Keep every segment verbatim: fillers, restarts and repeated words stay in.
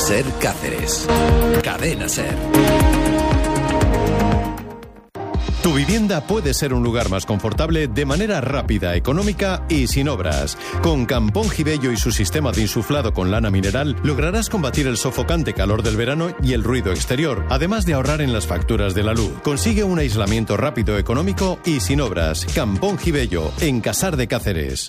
Ser Cáceres. Cadena Ser. Tu vivienda puede ser un lugar más confortable de manera rápida, económica y sin obras. Con Campón Gibello y su sistema de insuflado con lana mineral, lograrás combatir el sofocante calor del verano y el ruido exterior, además de ahorrar en las facturas de la luz. Consigue un aislamiento rápido, económico y sin obras. Campón Gibello, en Casar de Cáceres.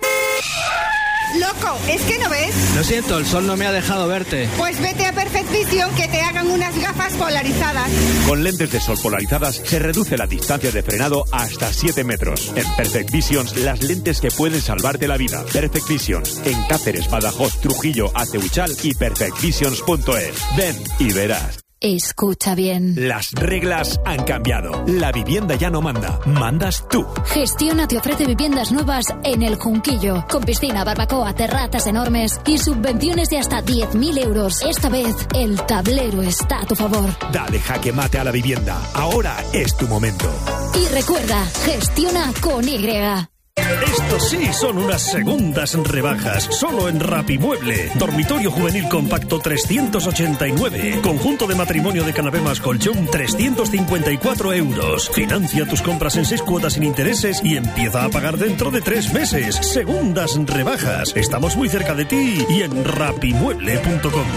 Loco, ¿es que no ves? Lo siento, el sol no me ha dejado verte. Pues vete a Perfect Vision que te hagan unas gafas polarizadas. Con lentes de sol polarizadas se reduce la distancia de frenado hasta siete metros. En Perfect Visions, las lentes que pueden salvarte la vida. Perfect Visions, en Cáceres, Badajoz, Trujillo, Aceuchal y perfect visions punto es. Ven y verás. Escucha bien. Las reglas han cambiado. La vivienda ya no manda. Mandas tú. Gestiona te ofrece viviendas nuevas en El Junquillo. Con piscina, barbacoa, terrazas enormes y subvenciones de hasta diez mil euros. Esta vez, el tablero está a tu favor. Dale jaque mate a la vivienda. Ahora es tu momento. Y recuerda, gestiona con Y. Estos sí son unas segundas rebajas, solo en Rapimueble. Dormitorio juvenil compacto trescientos ochenta y nueve. Conjunto de matrimonio de canapé más colchón trescientos cincuenta y cuatro euros. Financia tus compras en seis cuotas sin intereses y empieza a pagar dentro de tres meses. Segundas rebajas. Estamos muy cerca de ti y en rapimueble punto com.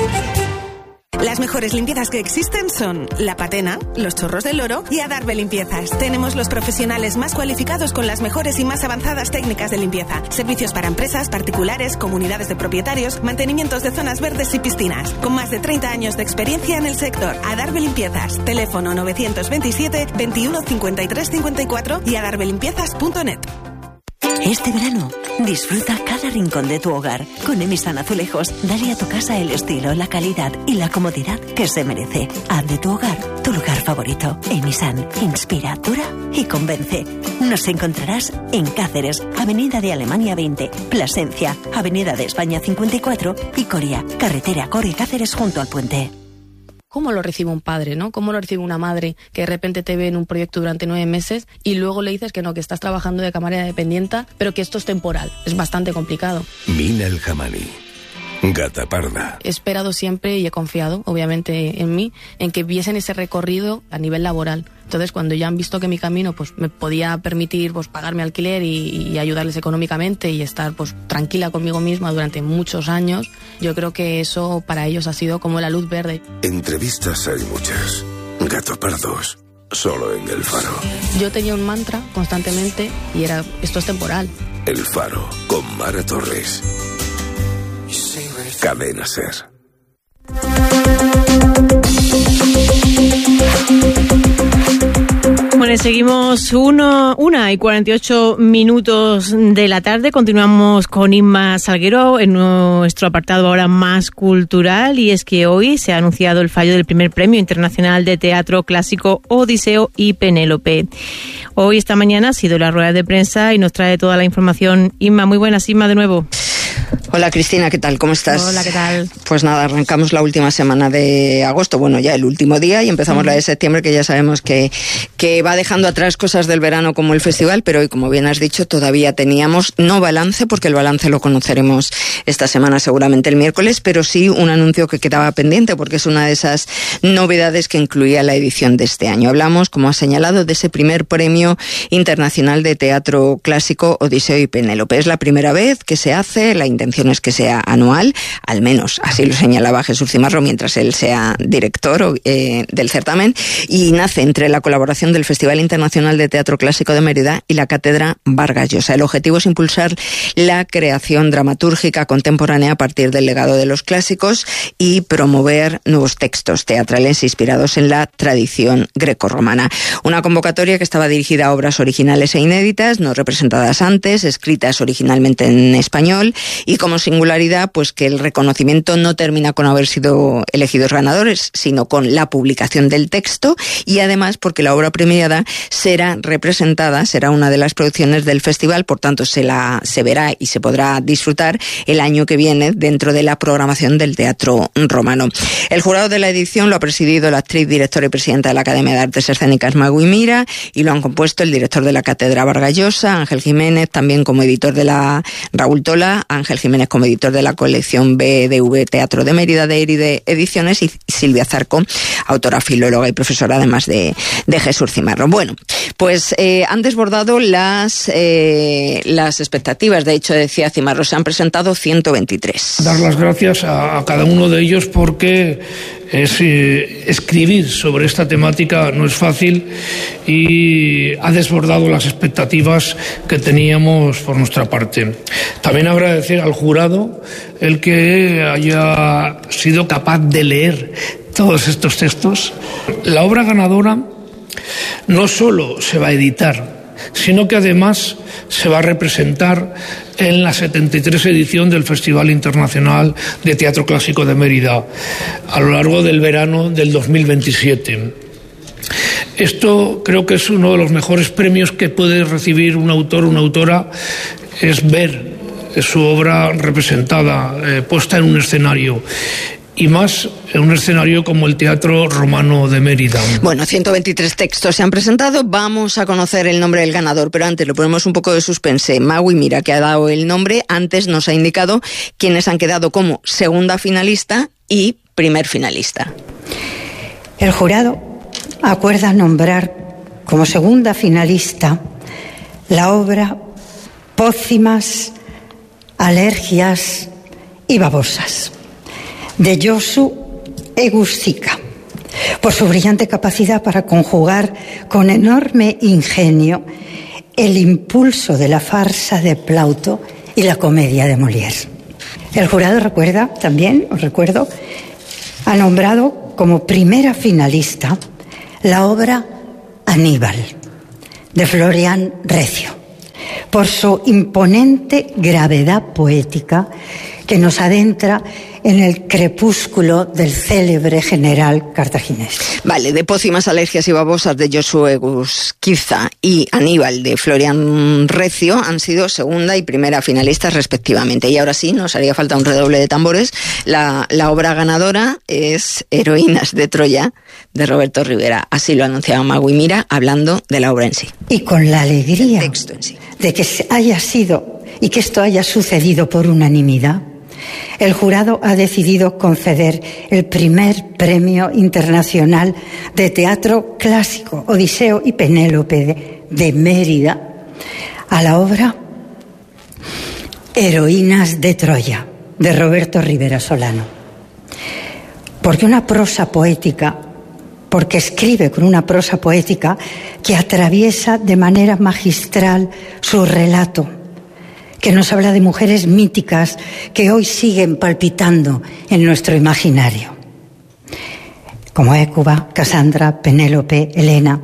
Las mejores limpiezas que existen son La Patena, Los Chorros del Oro y Adarve Limpiezas. Tenemos los profesionales más cualificados con las mejores y más avanzadas técnicas de limpieza. Servicios para empresas, particulares, comunidades de propietarios, mantenimientos de zonas verdes y piscinas. Con más de treinta años de experiencia en el sector. Adarve Limpiezas. Teléfono novecientos veintisiete, veintiuno, cincuenta y tres, cincuenta y cuatro y adarve limpiezas punto net. Este verano, disfruta cada rincón de tu hogar. Con Emisan Azulejos, dale a tu casa el estilo, la calidad y la comodidad que se merece. Haz de tu hogar tu lugar favorito. Emisan, inspira, dura y convence. Nos encontrarás en Cáceres, Avenida de Alemania veinte, Plasencia, Avenida de España cincuenta y cuatro y Coria, carretera Coria-Cáceres junto al puente. ¿Cómo lo recibe un padre, no? ¿Cómo lo recibe una madre que de repente te ve en un proyecto durante nueve meses y luego le dices que no, que estás trabajando de camarera dependiente, pero que esto es temporal? Es bastante complicado. Mina El Jamani, Gata Parda. He esperado siempre y he confiado, obviamente, en mí, en que viesen ese recorrido a nivel laboral. Entonces, cuando ya han visto que mi camino pues me podía permitir pues pagar mi alquiler y, y ayudarles económicamente y estar pues tranquila conmigo misma durante muchos años, yo creo que eso para ellos ha sido como la luz verde. Entrevistas hay muchas. Gato Pardos, solo en El Faro. Yo tenía un mantra constantemente y era, esto es temporal. El Faro, con Mara Torres. Cadena Ser. Bueno, seguimos uno, una y cuarenta y ocho minutos de la tarde. Continuamos con Inma Salguero en nuestro apartado ahora más cultural, y es que hoy se ha anunciado el fallo del primer premio internacional de teatro clásico Odiseo y Penélope. Hoy, esta mañana, ha sido la rueda de prensa y nos trae toda la información. Inma, muy buenas, Inma, de nuevo. Hola Cristina, ¿qué tal? ¿Cómo estás? Hola, ¿qué tal? Pues nada, arrancamos la última semana de agosto, bueno, ya el último día, y empezamos uh-huh. la de septiembre, que ya sabemos que, que va dejando atrás cosas del verano como el festival, pero hoy, como bien has dicho, todavía teníamos no balance, porque el balance lo conoceremos esta semana, seguramente el miércoles, pero sí un anuncio que quedaba pendiente, porque es una de esas novedades que incluía la edición de este año. Hablamos, como has señalado, de ese primer premio internacional de teatro clásico Odiseo y Penélope. Es la primera vez que se hace, la intención es que sea anual, al menos así lo señalaba Jesús Cimarro mientras él sea director eh, del certamen, y nace entre la colaboración del Festival Internacional de Teatro Clásico de Mérida y la Cátedra Vargas Llosa. El objetivo es impulsar la creación dramatúrgica contemporánea a partir del legado de los clásicos y promover nuevos textos teatrales inspirados en la tradición grecorromana. Una convocatoria que estaba dirigida a obras originales e inéditas, no representadas antes, escritas originalmente en español, y como singularidad, pues que el reconocimiento no termina con haber sido elegidos ganadores, sino con la publicación del texto, y además porque la obra premiada será representada, será una de las producciones del festival, por tanto se la se verá y se podrá disfrutar el año que viene dentro de la programación del Teatro Romano. El jurado de la edición lo ha presidido la actriz, directora y presidenta de la Academia de Artes Escénicas, Magui Mira, y lo han compuesto el director de la Cátedra Vargas Llosa, Ángel Jiménez, también como editor de la Raúl Tola, Ángel Ángel Jiménez como editor de la colección B D V Teatro de Mérida de Eride Ediciones, y Silvia Zarco, autora, filóloga y profesora además de, de Jesús Cimarro. Bueno, pues eh, han desbordado las, eh, las expectativas. De hecho, decía Cimarro, se han presentado ciento veintitrés. Dar las gracias a, a cada uno de ellos porque es, eh, escribir sobre esta temática no es fácil y ha desbordado las expectativas que teníamos por nuestra parte. También agradecer al jurado el que haya sido capaz de leer todos estos textos. La obra ganadora no solo se va a editar, sino que además se va a representar en la setenta y tres edición del Festival Internacional de Teatro Clásico de Mérida a lo largo del verano del dos mil veintisiete. Esto creo que es uno de los mejores premios que puede recibir un autor o una autora, es ver su obra representada, eh, puesta en un escenario. Y más en un escenario como el Teatro Romano de Mérida. Bueno, ciento veintitrés textos se han presentado. Vamos a conocer el nombre del ganador, pero antes le ponemos un poco de suspense. Magui Mira, que ha dado el nombre, antes nos ha indicado quiénes han quedado como segunda finalista y primer finalista. El jurado acuerda nombrar como segunda finalista la obra Pócimas, alergias y babosas, de Josu Egusquiza, por su brillante capacidad para conjugar con enorme ingenio el impulso de la farsa de Plauto y la comedia de Molière. El jurado recuerda también, os recuerdo, ha nombrado como primera finalista la obra Aníbal, de Florian Recio, por su imponente gravedad poética que nos adentra en el crepúsculo del célebre general cartaginés. Vale, de Pócimas, alergias y babosas de Josu Egusquiza y Aníbal de Florian Recio han sido segunda y primera finalistas respectivamente. Y ahora sí, nos haría falta un redoble de tambores. La, la obra ganadora es Heroínas de Troya, de Roberto Rivera. Así lo anunciaba Magui Mira, hablando de la obra en sí. Y con la alegría el texto en sí. de que haya sido y que esto haya sucedido por unanimidad, el jurado ha decidido conceder el primer premio internacional de teatro clásico, Odiseo y Penélope de, de Mérida, a la obra Heroínas de Troya, de Roberto Rivera Solano. Porque una prosa poética, porque escribe con una prosa poética que atraviesa de manera magistral su relato, que nos habla de mujeres míticas que hoy siguen palpitando en nuestro imaginario, como Hécuba, Casandra, Penélope, Helena,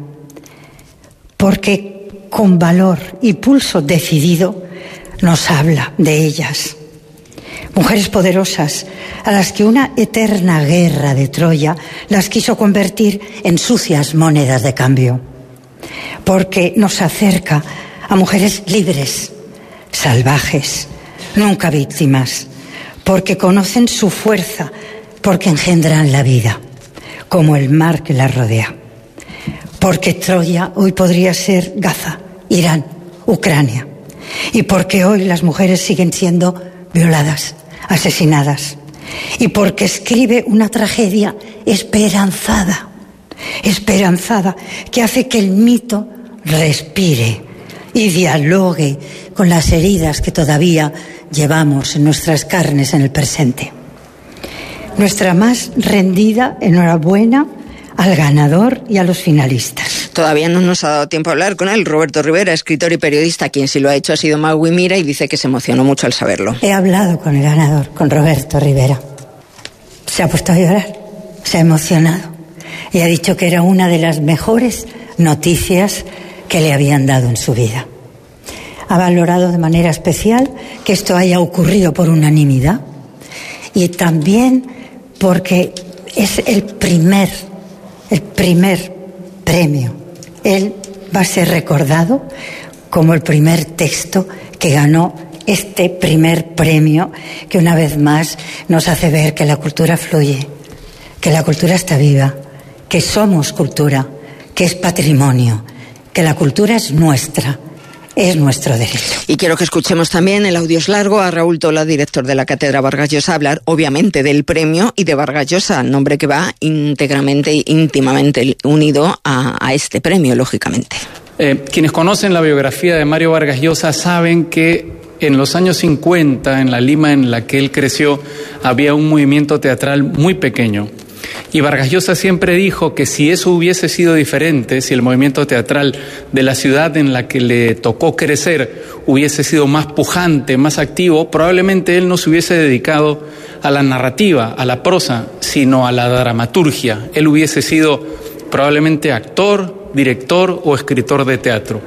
porque con valor y pulso decidido nos habla de ellas. Mujeres poderosas a las que una eterna guerra de Troya las quiso convertir en sucias monedas de cambio, porque nos acerca a mujeres libres, salvajes, nunca víctimas, porque conocen su fuerza, porque engendran la vida, como el mar que la rodea. Porque Troya hoy podría ser Gaza, Irán, Ucrania, y porque hoy las mujeres siguen siendo violadas, asesinadas, y porque escribe una tragedia esperanzada, esperanzada, que hace que el mito respire y dialogue con las heridas que todavía llevamos en nuestras carnes en el presente. Nuestra más rendida enhorabuena al ganador y a los finalistas. Todavía no nos ha dado tiempo a hablar con él. Roberto Rivera, escritor y periodista, quien sí lo ha hecho ha sido Magui Mira, y dice que se emocionó mucho al saberlo. He hablado con el ganador, con Roberto Rivera. Se ha puesto a llorar, se ha emocionado y ha dicho que era una de las mejores noticias que le habían dado en su vida. Ha valorado de manera especial que esto haya ocurrido por unanimidad y también porque es el primer, el primer premio. Él va a ser recordado como el primer texto que ganó este primer premio, que una vez más nos hace ver que la cultura fluye, que la cultura está viva, que somos cultura, que es patrimonio, que la cultura es nuestra, es nuestro derecho. Y quiero que escuchemos también, el audio es largo, a Raúl Tola, director de la Cátedra Vargas Llosa, hablar obviamente del premio y de Vargas Llosa, nombre que va íntegramente, íntimamente unido a, a este premio, lógicamente. Eh, quienes conocen la biografía de Mario Vargas Llosa saben que en los años cincuenta, en la Lima en la que él creció, había un movimiento teatral muy pequeño. Y Vargas Llosa siempre dijo que si eso hubiese sido diferente, si el movimiento teatral de la ciudad en la que le tocó crecer hubiese sido más pujante, más activo, probablemente él no se hubiese dedicado a la narrativa, a la prosa, sino a la dramaturgia. Él hubiese sido probablemente actor, director o escritor de teatro.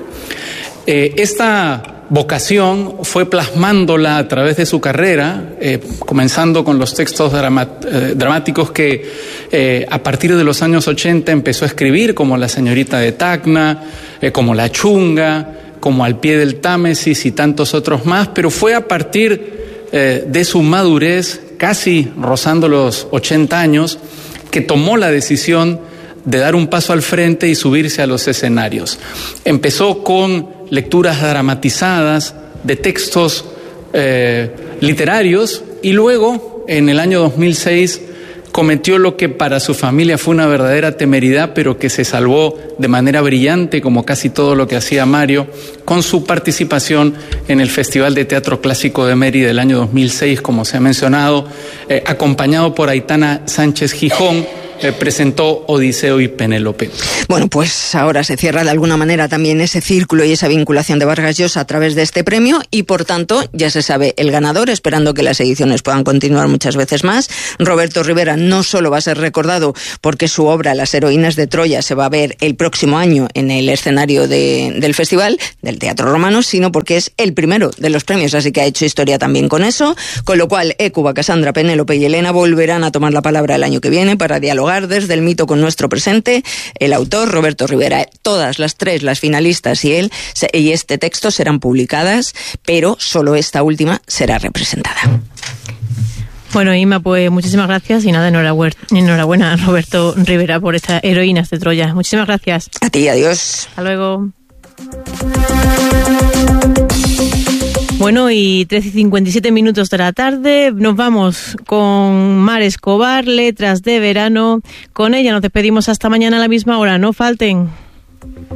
Eh, esta vocación fue plasmándola a través de su carrera, eh, comenzando con los textos drama, eh, dramáticos que eh, a partir de los años ochenta empezó a escribir, como La señorita de Tacna, eh, como La chunga, como Al pie del Támesis y tantos otros más, pero fue a partir eh, de su madurez, casi rozando los ochenta años, que tomó la decisión de dar un paso al frente y subirse a los escenarios. Empezó con lecturas dramatizadas de textos eh, literarios y luego, en el año dos mil seis, cometió lo que para su familia fue una verdadera temeridad, pero que se salvó de manera brillante, como casi todo lo que hacía Mario, con su participación en el Festival de Teatro Clásico de Mérida del año dos mil seis, como se ha mencionado, eh, acompañado por Aitana Sánchez Gijón. Eh, presentó Odiseo y Penélope. Bueno, pues ahora se cierra de alguna manera también ese círculo y esa vinculación de Vargas Llosa a través de este premio y, por tanto, ya se sabe el ganador, esperando que las ediciones puedan continuar muchas veces más. Roberto Rivera no solo va a ser recordado porque su obra Las heroínas de Troya se va a ver el próximo año en el escenario de, del festival, del Teatro Romano, sino porque es el primero de los premios, así que ha hecho historia también con eso, con lo cual Écuba, Casandra, Penélope y Elena volverán a tomar la palabra el año que viene para dialogar desde el mito con nuestro presente. El autor, Roberto Rivera, todas las tres, las finalistas y él, y este texto serán publicadas, pero solo esta última será representada. Bueno, Inma, pues muchísimas gracias y nada, enhorabuena, enhorabuena Roberto Rivera por estas heroínas de Troya. Muchísimas gracias. A ti, adiós. Hasta luego. Bueno, y trece y cincuenta y siete minutos de la tarde, nos vamos con Mar Escobar, Letras de Verano. Con ella nos despedimos hasta mañana a la misma hora, no falten.